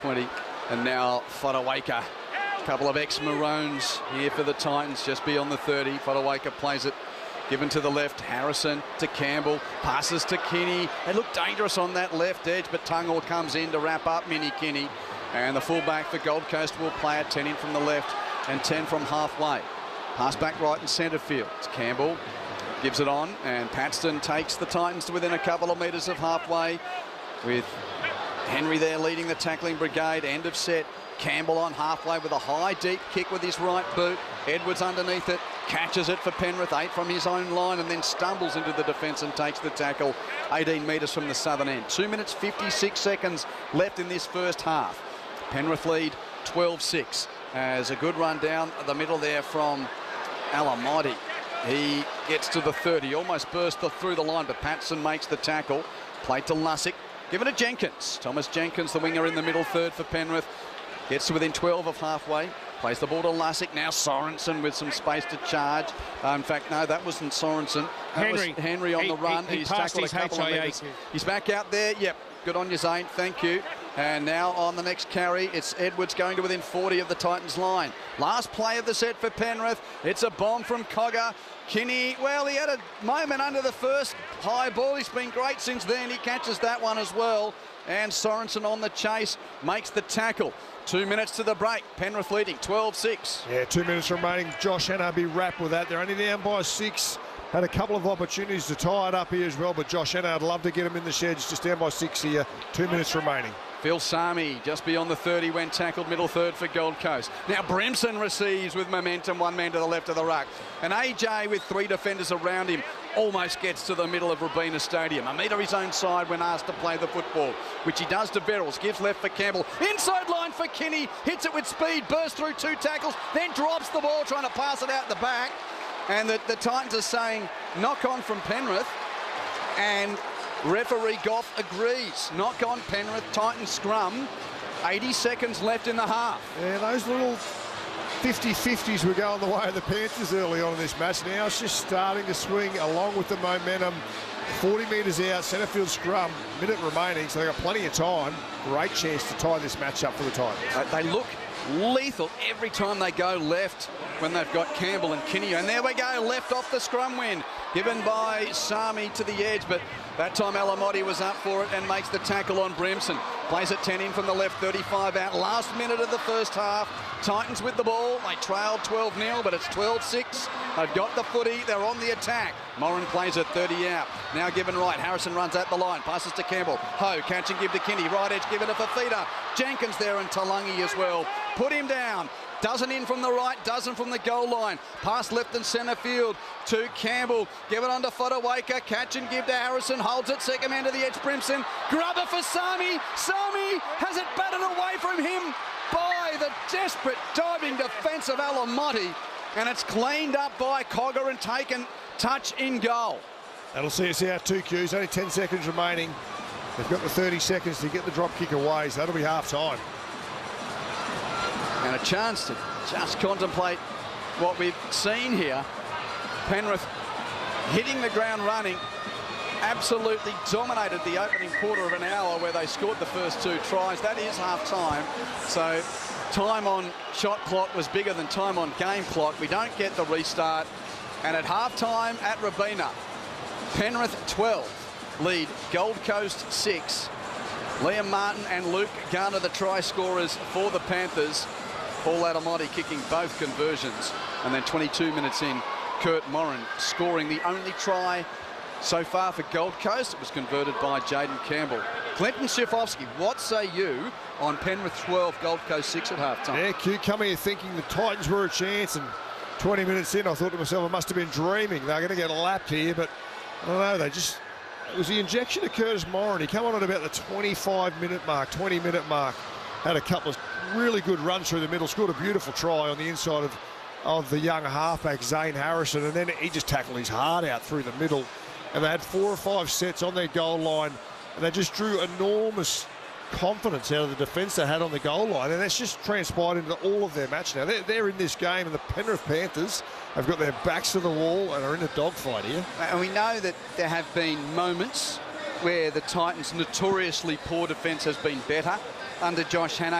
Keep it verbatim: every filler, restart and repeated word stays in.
twenty, and now Fotuaika. A couple of ex-Maroons here for the Titans, just beyond the thirty. Fotuaika plays it, given to the left. Harrison to Campbell, passes to Kinney. They look dangerous on that left edge, but Tungor comes in to wrap up Mini Kinney. And the fullback for Gold Coast will play it, ten in from the left and ten from halfway. Pass back right in centre field. It's Campbell, gives it on, and Paxton takes the Titans to within a couple of metres of halfway, with Henry there leading the tackling brigade. End of set. Campbell on halfway with a high, deep kick with his right boot. Edwards underneath it, catches it for Penrith, eight from his own line, and then stumbles into the defence and takes the tackle eighteen metres from the southern end. Two minutes, fifty-six seconds left in this first half. Penrith lead twelve six. As a good run down the middle there from Alamoti. He gets to the thirty, almost burst the, through the line, but Patson makes the tackle. Played to Lussick, given to Jenkins. Thomas Jenkins, the winger in the middle third for Penrith. Gets to within twelve of halfway. Plays the ball to Lussick. Now Sorensen with some space to charge. Uh, in fact, no, that wasn't Sorensen. That Henry. was Henry on he, the run. He, he He's passed tackled his a couple of metres. He's back out there. Yep. Good on you, Zane. Thank you. And now on the next carry, it's Edwards going to within forty of the Titans line. Last play of the set for Penrith. It's a bomb from Cogger. Kinney, well, he had a moment under the first high ball. He's been great since then. He catches that one as well. And Sorensen on the chase makes the tackle. Two minutes to the break. Penrith leading twelve six. Yeah, two minutes remaining. Josh Hannah be wrapped with that. They're only down by six. Had a couple of opportunities to tie it up here as well, but Josh Hannah, I'd love to get him in the sheds. Just down by six here. Two minutes remaining. Phil Sami just beyond the thirty when tackled, middle third for Gold Coast. Now Brimson receives with momentum, one man to the left of the ruck. And A J with three defenders around him almost gets to the middle of Robina Stadium. A metre his own side when asked to play the football, which he does to Verrills. Gives left for Campbell. Inside line for Kinney. Hits it with speed, bursts through two tackles, then drops the ball trying to pass it out the back. And the, the Titans are saying knock on from Penrith. And referee Goff agrees. Knock on Penrith, Titans scrum. eighty seconds left in the half. Yeah, those little fifty fifties were going the way of the Panthers early on in this match. Now it's just starting to swing along with the momentum. forty metres out, centre field scrum, minute remaining, so they've got plenty of time. Great chance to tie this match up for the Titans. Uh, they look lethal every time they go left when they've got Campbell and Kinney. And there we go, left off the scrum win, given by Sami to the edge, but that time Alamoti was up for it and makes the tackle on Brimson. Plays it ten in from the left, thirty-five out. Last minute of the first half. Titans with the ball. They trailed twelve nil, but it's twelve six. They've got the footy. They're on the attack. Moran plays it thirty out. Now given right. Harrison runs at the line. Passes to Campbell. Ho, catch and give to Kinney. Right edge, give it to Fafita. Jenkins there and Talangi as well. Put him down. Doesn't in from the right, doesn't from the goal line. Pass left and centre field to Campbell. Give it on to Fotuaika. Catch and give to Harrison. Holds it, second man to the edge, Brimson. Grubber for Sami. Sami has it batted away from him by the desperate diving defence of Alamoti. And it's cleaned up by Cogger and taken touch in goal. That'll see us out two Qs. Only ten seconds remaining. They've got the thirty seconds to get the drop kick away, so that'll be half time. And a chance to just contemplate what we've seen here. Penrith hitting the ground running, absolutely dominated the opening quarter of an hour where they scored the first two tries. That is half time. So time on shot clock was bigger than time on game clock. We don't get the restart. And at half time at Robina, Penrith twelve lead Gold Coast six. Liam Martin and Luke Garner the try scorers for the Panthers. Paul Alamoti kicking both conversions. And then twenty-two minutes in, Kurt Moran scoring the only try so far for Gold Coast. It was converted by Jaden Campbell. Clinton Schifofsky, what say you on Penrith twelve, Gold Coast six at halftime? Yeah, Q coming here thinking the Titans were a chance, and twenty minutes in I thought to myself I must have been dreaming. They're going to get lapped here, but I don't know, they just... It was the injection of Curtis Moran. He came on at about the twenty-five minute mark, twenty minute mark. Had a couple of really good runs through the middle, scored a beautiful try on the inside of, of the young halfback, Zane Harrison, and then he just tackled his heart out through the middle. And they had four or five sets on their goal line, and they just drew enormous confidence out of the defence they had on the goal line, and that's just transpired into all of their match now. They're, they're in this game, and the Penrith Panthers have got their backs to the wall and are in a dogfight here. And we know that there have been moments where the Titans' notoriously poor defence has been better. under Josh Hannay.